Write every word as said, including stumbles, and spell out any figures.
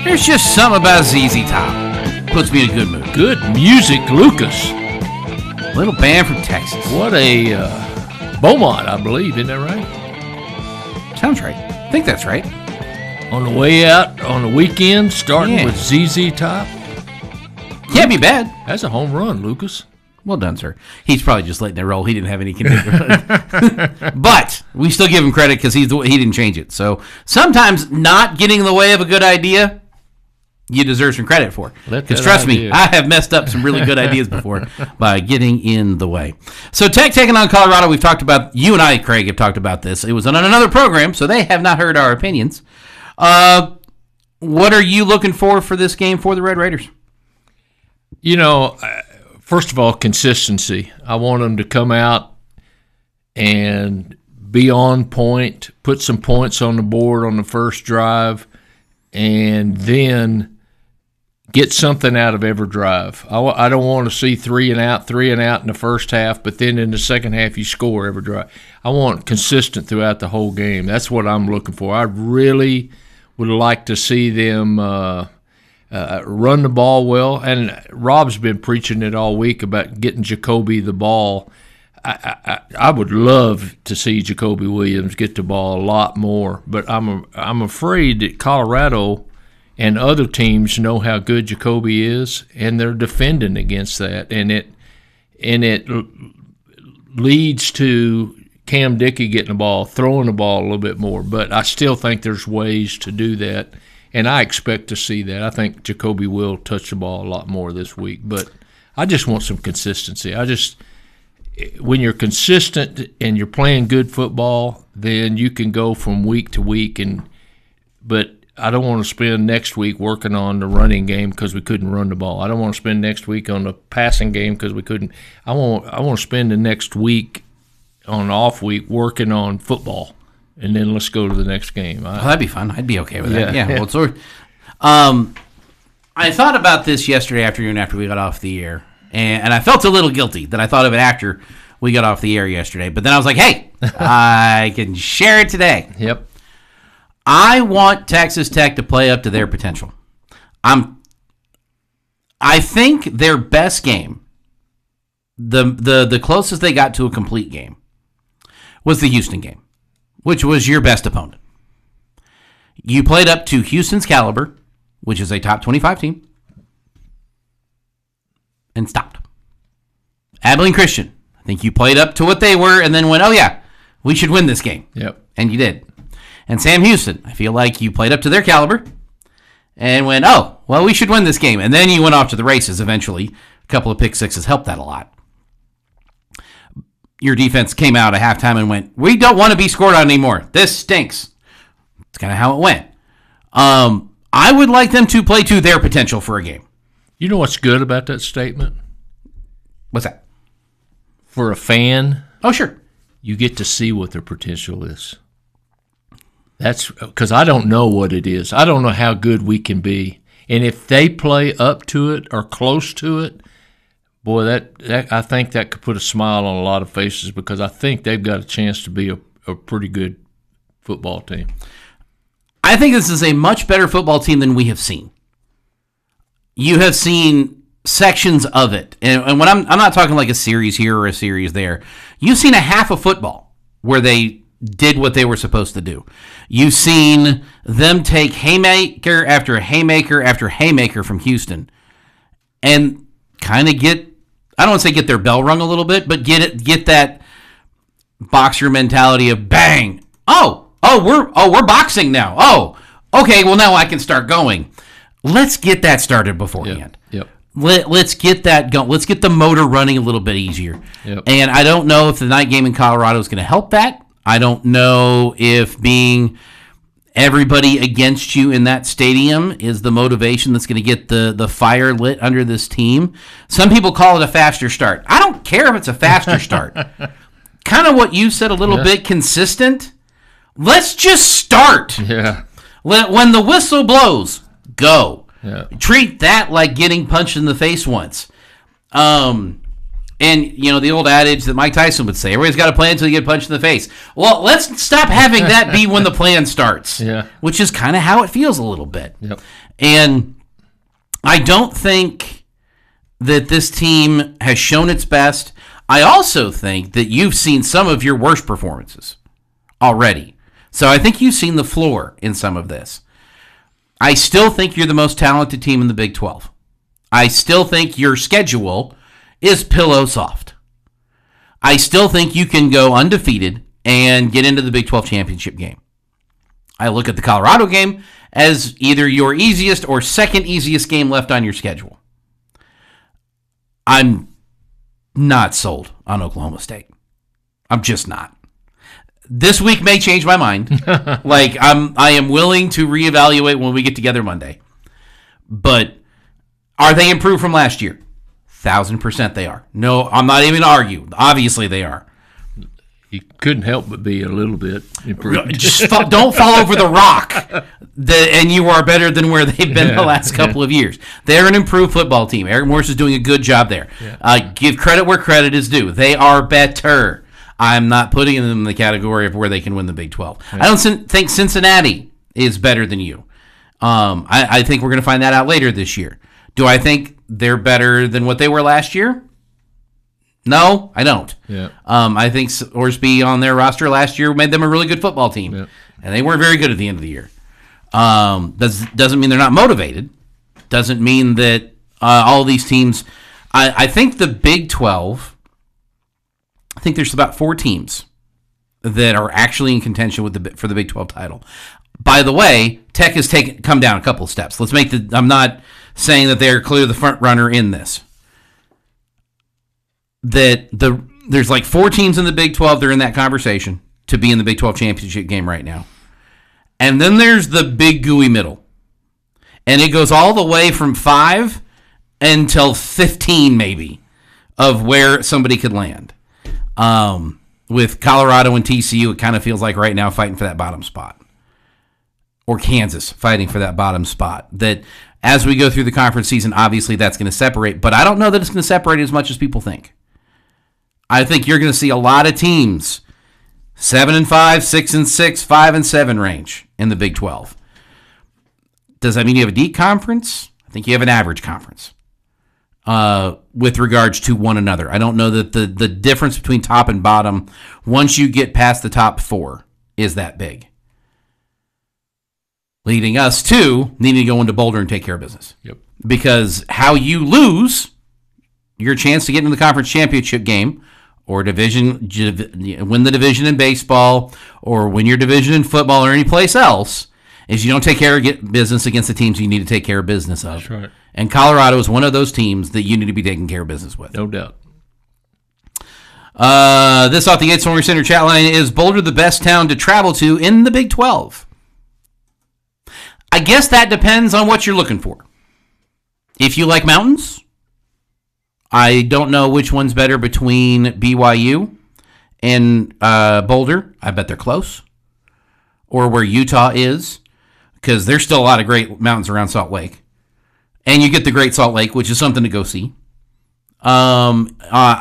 There's just something about Z Z Top. Puts me in a good mood. Good music, Lucas. Little band from Texas. What a uh, Beaumont, I believe. Isn't that right? Sounds right. I think that's right. On the way out on the weekend, starting Yeah. with Z Z Top. Can't be bad. That's a home run, Lucas. Well done, sir. He's probably just letting it roll. He didn't have any conviction. But we still give him credit because he's the, he didn't change it. So sometimes not getting in the way of a good idea, you deserve some credit for. Because trust idea. me, I have messed up some really good ideas before by getting in the way. So Tech taking on Colorado, we've talked about, you and I, Craig, have talked about this. It was on another program, so they have not heard our opinions. Uh, what are you looking for for this game for the Red Raiders? You know, first of all, consistency. I want them to come out and be on point, put some points on the board on the first drive, and then get something out of every drive. I, I don't want to see three and out, three and out in the first half, but then in the second half you score every drive. I want consistent throughout the whole game. That's what I'm looking for. I really would like to see them uh, uh, run the ball well. And Rob's been preaching it all week about getting Jacoby the ball. I, I, I would love to see Jacoby Williams get the ball a lot more, but I'm I'm afraid that Colorado and other teams know how good Jacoby is, and they're defending against that, and it and it leads to Cam Dickey getting the ball, throwing the ball a little bit more. But I still think there's ways to do that, and I expect to see that. I think Jacoby will touch the ball a lot more this week, but I just want some consistency. I just when you're consistent and you're playing good football, then you can go from week to week, and but I don't want to spend next week working on the running game because we couldn't run the ball. I don't want to spend next week on the passing game because we couldn't. I want I want to spend the next week on an off week working on football, and then let's go to the next game. I, well, that'd be fun. I'd be okay with that. Yeah. Yeah. Well, sort. Um, I thought about this yesterday afternoon after we got off the air, and, and I felt a little guilty that I thought of it after we got off the air yesterday. But then I was like, hey, I can share it today. Yep. I want Texas Tech to play up to their potential. I'm. I think their best game, the the the closest they got to a complete game, was the Houston game, which was your best opponent. You played up to Houston's caliber, which is a top twenty-five team, and stopped. Abilene Christian, I think you played up to what they were and then went, oh yeah, we should win this game. Yep. And you did. And Sam Houston, I feel like you played up to their caliber and went, oh, well, we should win this game. And then you went off to the races eventually. A couple of pick sixes helped that a lot. Your defense came out at halftime and went, we don't want to be scored on anymore. This stinks. That's kind of how it went. Um, I would like them to play to their potential for a game. You know what's good about that statement? What's that? For a fan, oh, sure, you get to see what their potential is. That's because I don't know what it is. I don't know how good we can be. And if they play up to it or close to it, boy, that, that I think that could put a smile on a lot of faces because I think they've got a chance to be a, a pretty good football team. I think this is a much better football team than we have seen. You have seen sections of it. And, and when I'm I'm not talking like a series here or a series there. You've seen a half of football where they did what they were supposed to do. You've seen them take haymaker after haymaker after haymaker from Houston and kind of get, I don't want to say get their bell rung a little bit, but get it, get that boxer mentality of bang. Oh, oh, we're oh we're boxing now. Oh, okay, well now I can start going. Let's get that started beforehand. Yep. yep. Let, let's get that going. Let's get the motor running a little bit easier. Yep. And I don't know if the night game in Colorado is going to help that. I don't know if being everybody against you in that stadium is the motivation that's going to get the, the fire lit under this team. Some people call it a faster start. I don't care if it's a faster start. Kind of what you said a little yeah. bit consistent. Let's just start. Yeah. Let, when the whistle blows, go. Yeah. Treat that like getting punched in the face once. Um, And, you know, the old adage that Mike Tyson would say, everybody's got a plan until you get punched in the face. Well, let's stop having that be when the plan starts, yeah. which is kind of how it feels a little bit. Yep. And I don't think that this team has shown its best. I also think that you've seen some of your worst performances already. So I think you've seen the floor in some of this. I still think you're the most talented team in the Big twelve. I still think your schedule is pillow soft. I still think you can go undefeated and get into the Big twelve championship game. I look at the Colorado game as either your easiest or second easiest game left on your schedule. I'm not sold on Oklahoma State. I'm just not. This week may change my mind. like I'm I am willing to reevaluate when we get together Monday. But are they improved from last year? Thousand percent they are. No, I'm not even going to argue. Obviously they are. You couldn't help but be a little bit improved. Just fa- don't fall over the rock, the, and you are better than where they've been yeah, the last couple yeah. of years. They're an improved football team. Eric Morris is doing a good job there. Yeah. Uh, give credit where credit is due. They are better. I'm not putting them in the category of where they can win the Big twelve. Yeah. I don't sin- think Cincinnati is better than you. Um, I, I think we're going to find that out later this year. Do I think they're better than what they were last year? No, I don't. Yeah. Um, I think Orsby on their roster last year made them a really good football team, yeah. and they weren't very good at the end of the year. Um, does, doesn't mean they're not motivated. Doesn't mean that uh, all these teams. I, I think the Big twelve. I think there's about four teams that are actually in contention with the for the Big twelve title. By the way, Tech has taken come down a couple of steps. Let's make the. I'm not saying that they're clearly the front runner in this. That the there's like four teams in the Big twelve that are in that conversation to be in the Big twelve championship game right now. And then there's the big gooey middle. And it goes all the way from five until fifteen maybe of where somebody could land. Um, with Colorado and T C U, it kind of feels like right now fighting for that bottom spot. Or Kansas fighting for that bottom spot. That as we go through the conference season, obviously that's going to separate. But I don't know that it's going to separate as much as people think. I think you're going to see a lot of teams seven and five, six and six, five and seven range in the Big twelve. Does that mean you have a deep conference? I think you have an average conference uh, with regards to one another. I don't know that the, the difference between top and bottom, once you get past the top four, is that big. Leading us to needing to go into Boulder and take care of business. Yep. Because how you lose your chance to get into the conference championship game or division, win the division in baseball or win your division in football or any place else is you don't take care of get business against the teams you need to take care of business of. That's right. And Colorado is one of those teams that you need to be taking care of business with. No doubt. Uh, this off the Yates Memorial Center chat line is Boulder the best town to travel to in the Big twelve? I guess that depends on what you're looking for. If you like mountains, I don't know which one's better between B Y U and uh, Boulder. I bet they're close. Or where Utah is, because there's still a lot of great mountains around Salt Lake. And you get the Great Salt Lake, which is something to go see. Um, uh,